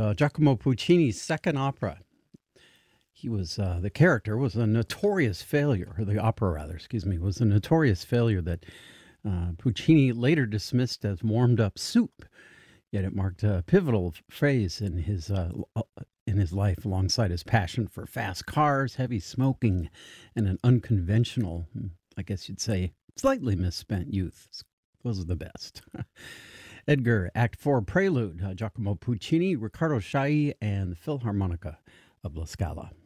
Giacomo Puccini's second opera. He was the character was a notorious failure, or the opera rather, excuse me, was a notorious failure that Puccini later dismissed as warmed up soup. Yet it marked a pivotal phase in his life, alongside his passion for fast cars, heavy smoking, and an unconventional, I guess you'd say, slightly misspent youth. Those are the best. Edgar, Act 4 Prelude, Giacomo Puccini, Riccardo Chailly, and the Philharmonica of La Scala.